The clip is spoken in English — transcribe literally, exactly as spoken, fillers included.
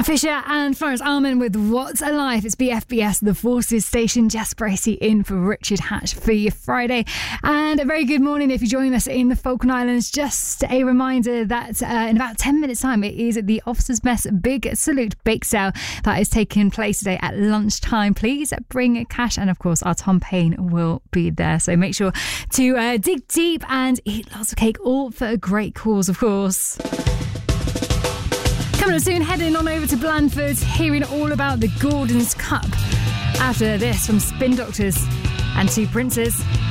Fisher and Florence Arman with What's a Life. It's B F B S, The Forces Station. Jess Bracey in for Richard Hatch for your Friday. And a very good morning if you're joining us in the Falkland Islands. Just a reminder that uh, in about ten minutes time it is the Officers Mess Big Salute Bake Sale that is taking place today at lunchtime. Please bring cash, and of course our Tom Payne will be there, so make sure to uh, dig deep and eat lots of cake, all for a great cause, of course. Coming up soon, heading on over to Blandford, hearing all about the Gordon's Cup. After this, from Spin Doctors and Two Princes.